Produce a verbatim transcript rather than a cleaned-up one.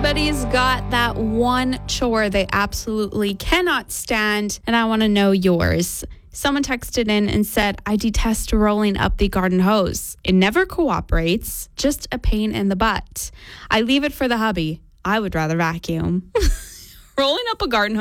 Everybody's got that one chore they absolutely cannot stand, and I want to know yours. Someone texted in and said, I detest rolling up the garden hose. It never cooperates, just a pain in the butt. I leave it for the hubby. I would rather vacuum. Rolling up a garden hose